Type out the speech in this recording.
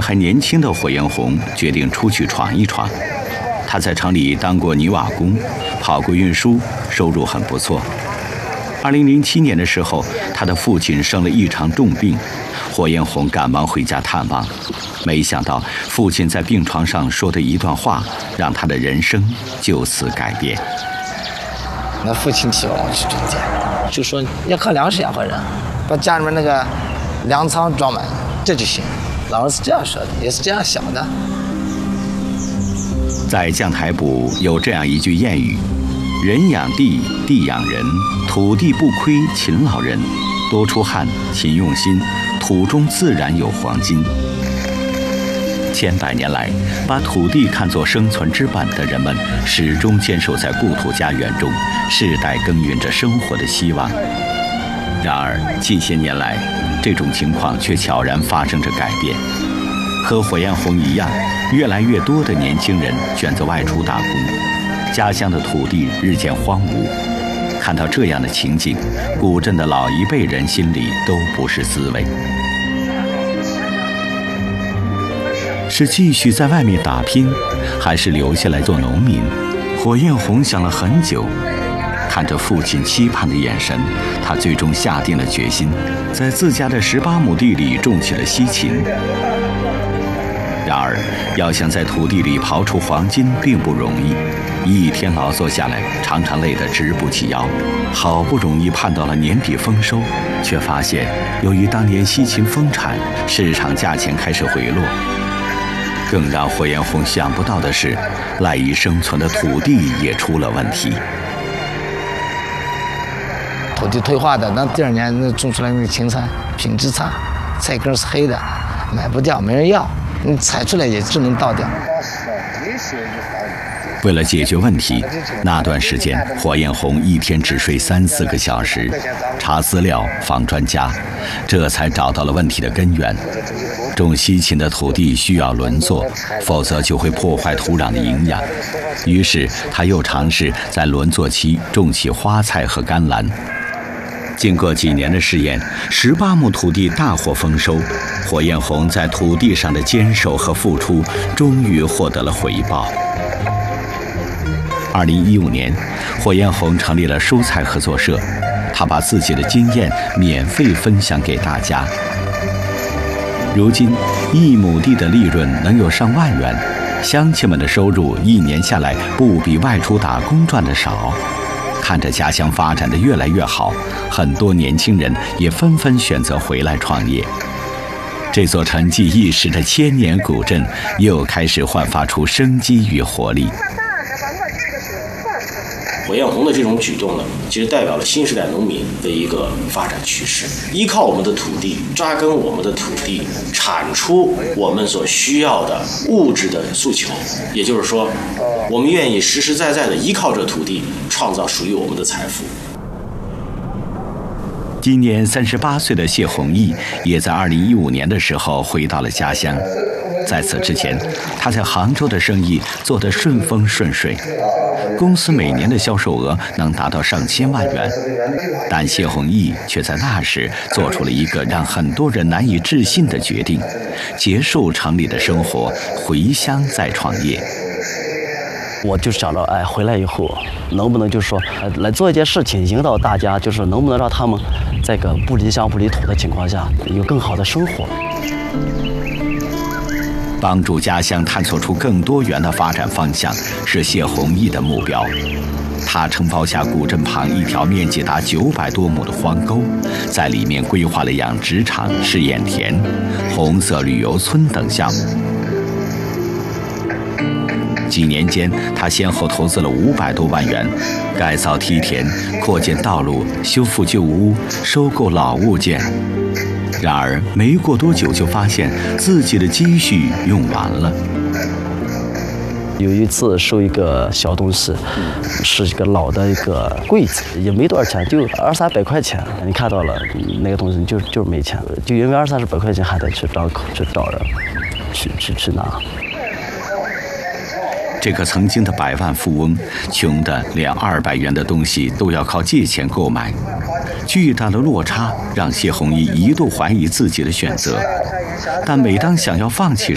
还年轻的火焰红决定出去闯一闯。他在城里当过泥瓦工，跑过运输，收入很不错。2007年的时候，他的父亲生了一场重病，火焰红赶忙回家探望，没想到父亲在病床上说的一段话，让他的人生就此改变。 那父亲希望我去种田，就说要靠粮食养活人，把家里面那个粮仓装满，这就行。老师是这样说的，也是这样想的。 在将台埔有这样一句谚语：人养地，地养人，土地不亏勤劳人，多出汗，勤用心，土中自然有黄金。千百年来，把土地看作生存之本的人们，始终坚守在故土家园中，世代耕耘着生活的希望。然而，近些年来，这种情况却悄然发生着改变。和火焰红一样，越来越多的年轻人选择外出打工，家乡的土地日渐荒芜。看到这样的情景，古镇的老一辈人心里都不是滋味。是继续在外面打拼，还是留下来做农民？火焰红想了很久，看着父亲期盼的眼神，他最终下定了决心，在自家的18亩地里种起了西芹。然而，要想在土地里刨出黄金并不容易，一天劳作下来，常常累得直不起腰。好不容易盼到了年底丰收，却发现由于当年西芹丰产，市场价钱开始回落。更让火焰红想不到的是，赖以生存的土地也出了问题。 土地退化的，那第2年那种出来那个芹菜品质差，菜根是黑的，买不掉，没人要，你采出来也只能倒掉。 为了解决问题，那段时间火焰红一天只睡3-4个小时，查资料访专家，这才找到了问题的根源。种西芹的土地需要轮作，否则就会破坏土壤的营养。于是他又尝试在轮作期种起花菜和甘蓝。经过几年的试验，18亩土地大获丰收。火焰红在土地上的坚守和付出，终于获得了回报。2015年，火焰红成立了蔬菜合作社，他把自己的经验免费分享给大家。如今，1亩地的利润能有上万元，乡亲们的收入1年下来不比外出打工赚的少。看着家乡发展得越来越好，很多年轻人也纷纷选择回来创业。这座沉寂一时的千年古镇，又开始焕发出生机与活力。 火焰红的这种举动呢，其实代表了新时代农民的一个发展趋势。依靠我们的土地，扎根我们的土地，产出我们所需要的物质的诉求。也就是说，我们愿意实实在在地依靠这土地，创造属于我们的财富。 今年38岁的谢宏毅，也在2015年的时候回到了家乡。在此之前，他在杭州的生意做得顺风顺水，公司每年的销售额能达到上千万元。但谢宏毅却在那时做出了一个让很多人难以置信的决定：结束城里的生活，回乡再创业。 我就想着，回来以后能不能就是说，来做一件事情，引导大家，就是能不能让他们在个不离乡不离土的情况下，有更好的生活。 帮助家乡探索出更多元的发展方向，是谢宏毅的目标。他承包下古镇旁一条面积达900多亩的荒沟，在里面规划了养殖场、试验田、红色旅游村等项目。几年间，他先后投资了500多万元，改造梯田、扩建道路、修复旧屋、收购老物件。然而，没过多久就发现自己的积蓄用完了。 有一次收一个小东西，是一个老的一个柜子，也没多少钱，就200-300块钱。你看到了那个东西就是没钱，就因为200-300块钱还得去找人去拿。 这个曾经的百万富翁，穷得连200元的东西都要靠借钱购买。巨大的落差让谢宏毅一度怀疑自己的选择，但每当想要放弃